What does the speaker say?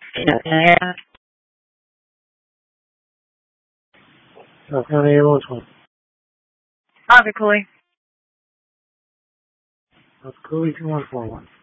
Yeah. South County Ambulance 1. Oscar Cooley. South Cooley 2141.